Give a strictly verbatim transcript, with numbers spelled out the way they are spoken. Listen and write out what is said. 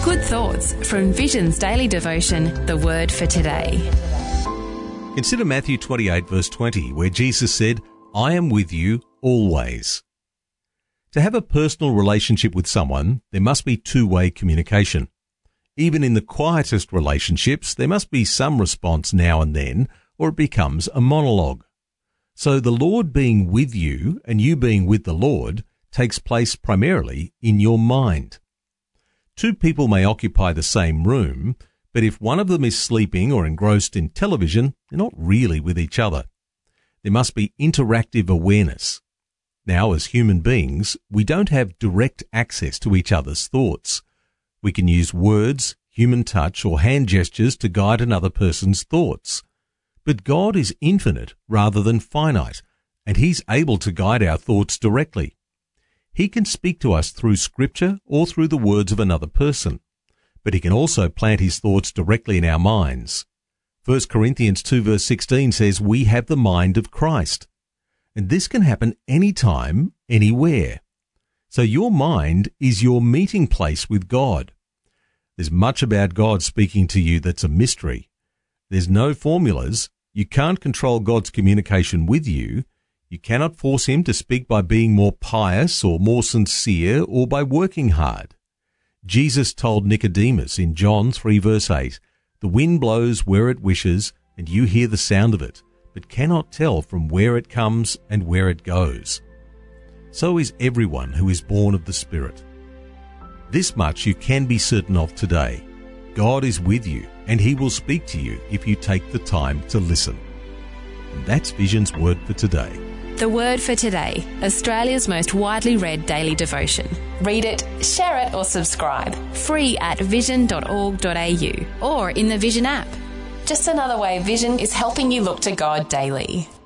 Good thoughts from Vision's daily devotion, The Word for Today. Consider Matthew twenty-eight, verse twenty, where Jesus said, I am with you always. To have a personal relationship with someone, there must be two-way communication. Even in the quietest relationships, there must be some response now and then, or it becomes a monologue. So the Lord being with you and you being with the Lord takes place primarily in your mind. Two people may occupy the same room, but if one of them is sleeping or engrossed in television, they're not really with each other. There must be interactive awareness. Now, as human beings, we don't have direct access to each other's thoughts. We can use words, human touch, or hand gestures to guide another person's thoughts. But God is infinite rather than finite, and He's able to guide our thoughts directly. He can speak to us through Scripture or through the words of another person, but He can also plant His thoughts directly in our minds. First Corinthians two verse sixteen says, we have the mind of Christ. And this can happen anytime, anywhere. So your mind is your meeting place with God. There's much about God speaking to you that's a mystery. There's no formulas. You can't control God's communication with you. You cannot force Him to speak by being more pious or more sincere or by working hard. Jesus told Nicodemus in John three verse eight, the wind blows where it wishes, and you hear the sound of it, but cannot tell from where it comes and where it goes. So is everyone who is born of the Spirit. This much you can be certain of today. God is with you, and He will speak to you if you take the time to listen. And that's Vision's Word for Today. The Word for Today, Australia's most widely read daily devotion. Read it, share it or subscribe. Free at vision dot org dot a u or in the Vision app. Just another way Vision is helping you look to God daily.